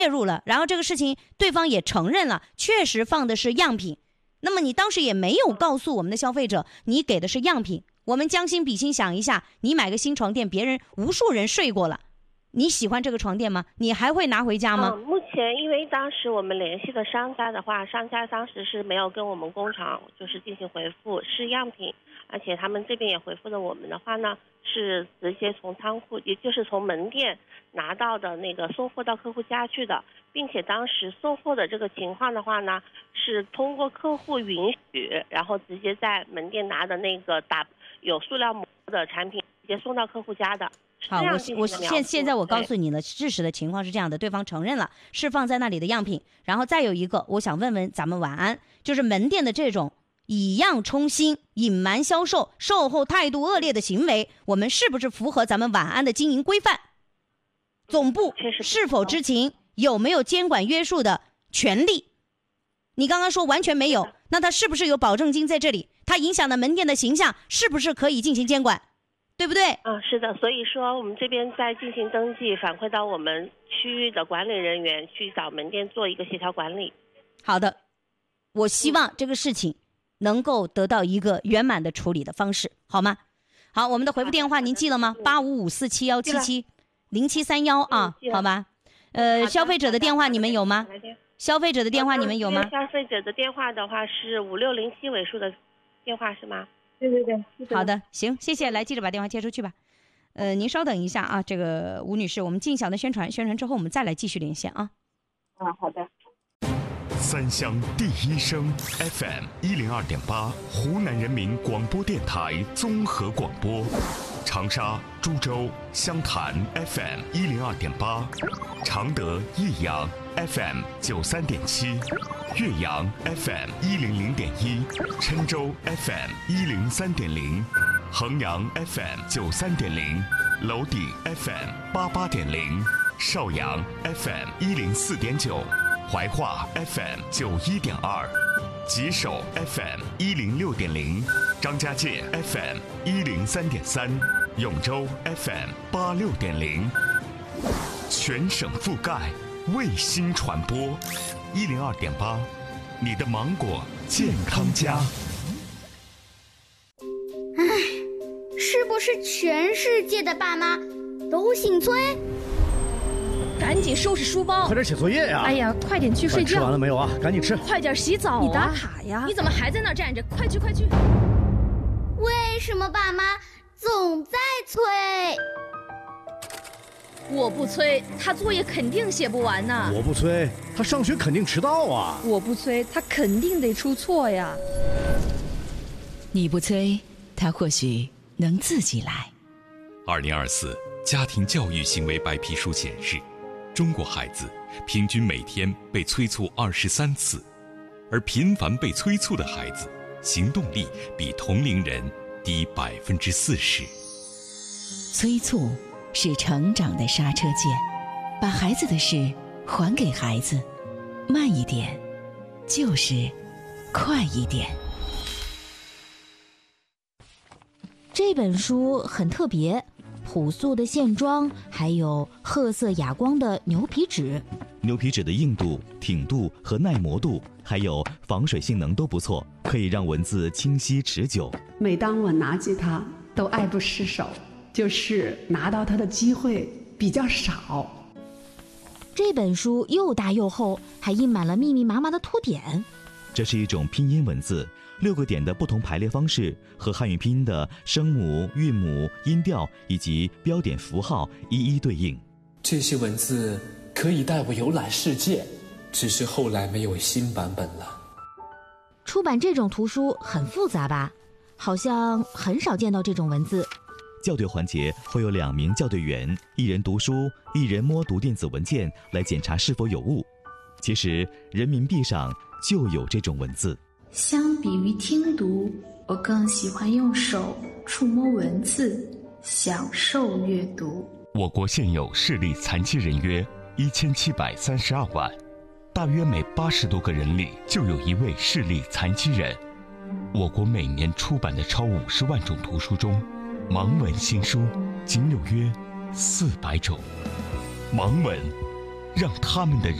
介入了，然后这个事情对方也承认了，确实放的是样品。那么你当时也没有告诉我们的消费者，你给的是样品。我们将心比心想一下，你买个新床垫，别人无数人睡过了，你喜欢这个床垫吗？你还会拿回家吗？ 目前因为当时我们联系的商家的话，商家当时是没有跟我们工厂就是进行回复，是样品，而且他们这边也回复了我们的话呢，是直接从仓库，也就是从门店拿到的那个送货到客户家去的，并且当时送货的这个情况的话呢，是通过客户允许，然后直接在门店拿的那个有塑料膜的产品直接送到客户家的。 好，我现在我告诉你了，事实的情况是这样的，对方承认了是放在那里的样品。然后再有一个，我想问问咱们晚安，就是门店的这种以样充心、隐瞒销售、售后态度恶劣的行为，我们是不是符合咱们晚安的经营规范？总部是否知情？有没有监管约束的权利？你刚刚说完全没有，那他是不是有保证金在这里？他影响了门店的形象，是不是可以进行监管？对不对？ 是的，所以说我们这边在进行登记，反馈到我们区域的管理人员去找门店做一个协调管理。 好的，我希望这个事情能够得到一个圆满的处理的方式，好吗？好，我们的回复电话您记了吗？855471770731啊，好吧？消费者的电话你们有吗？消费者的电话你们有吗？ 消费者的电话的话是5607尾数的电话是吗？ 对。 好的，行，谢谢。来，记者把电话接出去吧。您稍等一下啊，这个吴女士，我们进小的宣传之后，我们再来继续连线啊。 好的。 三湘第一声 FM 102.8，湖南人民广播电台综合广播。长沙、株洲、湘潭 FM 102.8，常德、益阳 FM 93.7，岳阳 FM 100.1，郴州 FM 103.0，衡阳 FM 93.0，娄底 FM 88.0，邵阳 FM 104.9，怀化 FM 91.2，吉首 FM 106.0，张家界 FM 103.3，永州 FM 86.0，全省覆盖，卫星传播102.8，你的芒果健康家。 是不是全世界的爸妈都姓崔？ 赶紧收拾书包， 快点写作业呀！ 哎呀，快点去睡觉。 吃完了没有啊？赶紧吃。 快点洗澡啊！ 你打卡呀？ 你怎么还在那儿站着？快去快去！ 为什么爸妈总在催？ 我不催，他作业肯定写不完呢。 我不催，他上学肯定迟到啊。 我不催，他肯定得出错呀。 你不催，他或许能自己来。 2024家庭教育行为白皮书显示，中国孩子平均每天被催促23次，而频繁被催促的孩子，行动力比同龄人低40%。 催促是成长的刹车键，把孩子的事还给孩子，慢一点，就是快一点。 这本书很特别，朴素的线装，还有褐色哑光的牛皮纸。 牛皮纸的硬度、挺度和耐磨度，还有防水性能都不错，可以让文字清晰持久。 每当我拿起它，都爱不释手，就是拿到它的机会比较少。 这本书又大又厚，还印满了密密麻麻的凸点。 这是一种拼音文字，6个点的不同排列方式和汉语拼音的声母、韵母、音调以及标点符号一一对应。 这些文字可以带我游览世界，只是后来没有新版本了。 出版这种图书很复杂吧？好像很少见到这种文字。 校对环节会有2名校对员，一人读书，一人摸读电子文件来检查是否有误。其实人民币上就有这种文字。 相比于听读，我更喜欢用手触摸文字，享受阅读。 我国现有视力残疾人约1732万，大约每80多个人里就有一位视力残疾人。我国每年出版的超50万种图书中，盲文新书仅有约400种。盲文让他们的